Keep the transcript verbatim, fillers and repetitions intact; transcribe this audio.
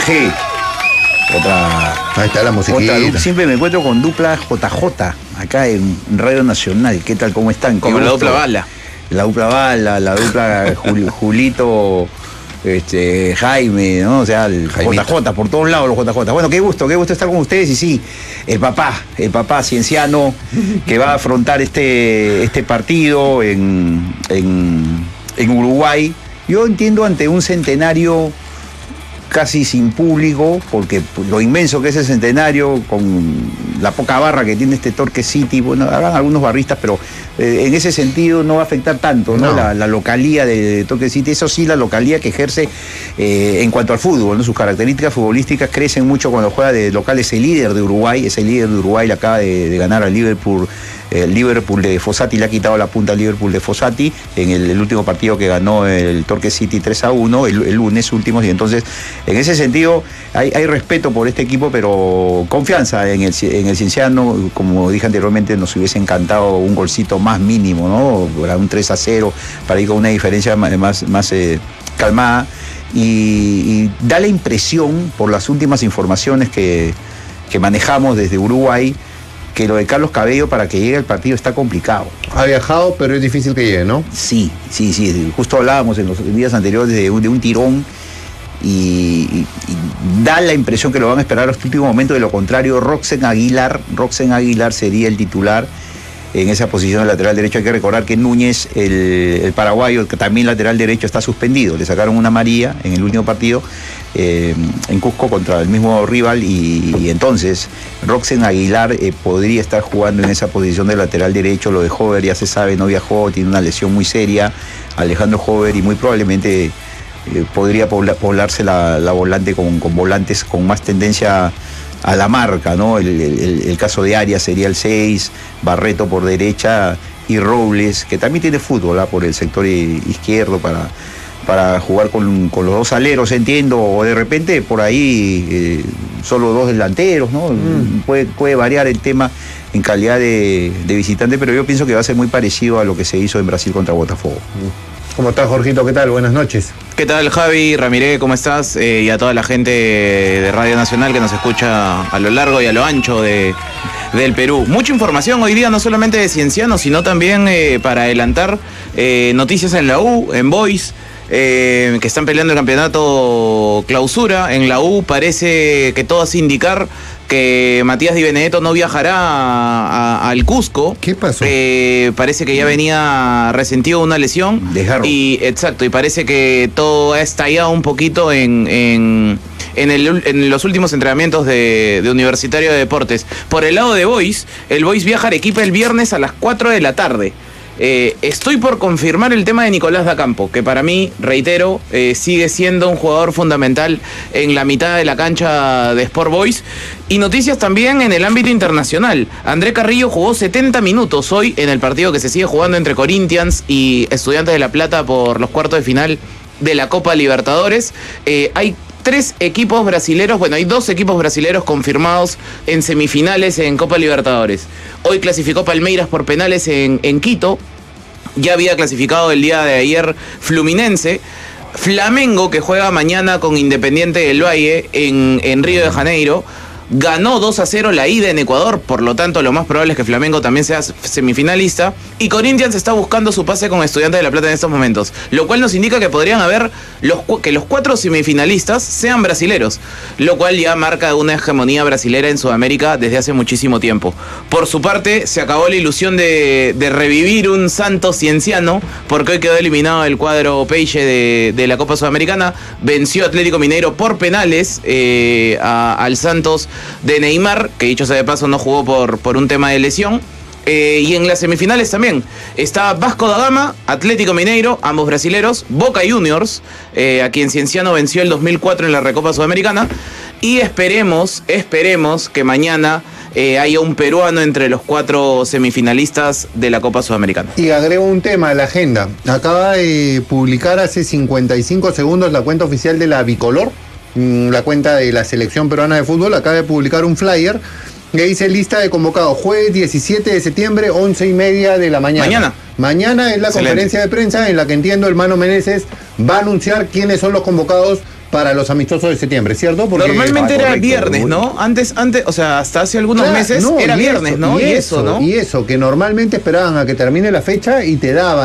G. Otra. Ahí está la musiquita. Otra, siempre me encuentro con dupla J J acá en Radio Nacional. ¿Qué tal? ¿Cómo están? Como la dupla Bala. La dupla Bala, la dupla Jul, Julito, este, Jaime, ¿no? O sea, el Jaimito. J J, por todos lados los J J. Bueno, qué gusto, qué gusto estar con ustedes. Y sí, el papá, el papá cienciano que va a afrontar este, este partido en, en, en Uruguay. Yo entiendo ante un centenario casi sin público, porque lo inmenso que es el centenario, con la poca barra que tiene este Torque City, bueno, habrán algunos barristas, pero eh, en ese sentido no va a afectar tanto, ¿no? No. La, la localía de, de Torque City, eso sí, la localía que ejerce eh, en cuanto al fútbol, ¿no? Sus características futbolísticas crecen mucho cuando juega de local. Es el líder de Uruguay, es el líder de Uruguay, le acaba de, de ganar al Liverpool. El Liverpool de Fossati le ha quitado la punta al Liverpool de Fossati en el, el último partido que ganó el Torque City tres a uno, el, el lunes último, y entonces en ese sentido hay, hay respeto por este equipo, pero confianza en el, en el Cienciano. Como dije anteriormente, nos hubiese encantado un golcito más mínimo, ¿no? Para un tres a cero, para ir con una diferencia más, más, más eh, calmada, y, y da la impresión, por las últimas informaciones que, que manejamos desde Uruguay, que lo de Carlos Cabello para que llegue al partido está complicado. Ha viajado, pero es difícil que llegue, ¿no? Sí, sí, sí. Justo hablábamos en los días anteriores de un, de un tirón y, y, y da la impresión que lo van a esperar hasta el último momento. De lo contrario, Roxen Aguilar, Roxen Aguilar sería el titular en esa posición de lateral derecho. Hay que recordar que Núñez, el, el paraguayo, que también lateral derecho, está suspendido. Le sacaron una amarilla en el último partido eh, en Cusco contra el mismo rival, y, y entonces Roxen Aguilar eh, podría estar jugando en esa posición de lateral derecho. Lo de Hover ya se sabe, no viajó, tiene una lesión muy seria, Alejandro Hover, y muy probablemente eh, podría pobla, poblarse la, la volante con, con volantes con más tendencia a la marca, ¿no? El, el, el caso de Arias sería el seis, Barreto por derecha y Robles, que también tiene fútbol, ¿eh? Por el sector izquierdo para, para jugar con, con los dos aleros, entiendo, o de repente por ahí eh, solo dos delanteros, ¿no? Mm. Puede, puede variar el tema en calidad de, de visitante, pero yo pienso que va a ser muy parecido a lo que se hizo en Brasil contra Botafogo. Mm. ¿Cómo estás, Jorgito? ¿Qué tal? Buenas noches. ¿Qué tal, Javi? Ramiré, ¿cómo estás? Eh, y a toda la gente de Radio Nacional que nos escucha a lo largo y a lo ancho de, del Perú. Mucha información hoy día, no solamente de Cienciano, sino también eh, para adelantar eh, noticias en la U, en Boys, eh, que están peleando el campeonato clausura. En la U parece que todo hace indicar que Matías Di Benedetto no viajará a, a, al Cusco. ¿Qué pasó? Eh, parece que ya venía resentido de una lesión. Dejaron. Y exacto, y parece que todo ha estallado un poquito en, en, en, el, en los últimos entrenamientos de, de Universitario de Deportes. Por el lado de Boys, el Boys viaja a Arequipa el viernes a las cuatro de la tarde. Eh, estoy por confirmar el tema de Nicolás Dacampo, que para mí, reitero, eh, sigue siendo un jugador fundamental en la mitad de la cancha de Sport Boys. Y noticias también en el ámbito internacional. André Carrillo jugó setenta minutos hoy en el partido que se sigue jugando entre Corinthians y Estudiantes de La Plata por los cuartos de final de la Copa Libertadores. Eh, hay tres equipos brasileros, bueno, hay dos equipos brasileros confirmados en semifinales en Copa Libertadores. Hoy clasificó Palmeiras por penales en, en Quito. Ya había clasificado el día de ayer Fluminense. Flamengo, que juega mañana con Independiente del Valle en, en Río de Janeiro, ganó dos a cero la ida en Ecuador, por lo tanto lo más probable es que Flamengo también sea semifinalista, y Corinthians está buscando su pase con Estudiantes de La Plata en estos momentos, lo cual nos indica que podrían haber los, que los cuatro semifinalistas sean brasileros, lo cual ya marca una hegemonía brasilera en Sudamérica desde hace muchísimo tiempo. Por su parte, se acabó la ilusión de, de revivir un Santos Cienciano, porque hoy quedó eliminado el cuadro Peixe de, de la Copa Sudamericana. Venció Atlético Mineiro por penales eh, a, al Santos de Neymar, que dicho sea de paso no jugó por, por un tema de lesión. Eh, y en las semifinales también está Vasco da Gama, Atlético Mineiro, ambos brasileros, Boca Juniors, eh, a quien Cienciano venció el dos mil cuatro en la Recopa Sudamericana, y esperemos, esperemos que mañana eh, haya un peruano entre los cuatro semifinalistas de la Copa Sudamericana. Y agrego un tema a la agenda. Acaba de publicar hace cincuenta y cinco segundos la cuenta oficial de la Bicolor, la cuenta de la selección peruana de fútbol. Acaba de publicar un flyer que dice lista de convocados, jueves diecisiete de septiembre, once y media de la mañana. Mañana. Mañana es la Excelente. Conferencia de prensa en la que entiendo el Mano Meneses va a anunciar quiénes son los convocados para los amistosos de septiembre, ¿cierto? Porque normalmente ah, era correcto, viernes, bueno. ¿no? Antes, antes, o sea, hasta hace algunos Claro, meses no, era y viernes, eso, ¿no? Y, Y eso, eso, ¿no? Y eso, que normalmente esperaban a que termine la fecha y te daban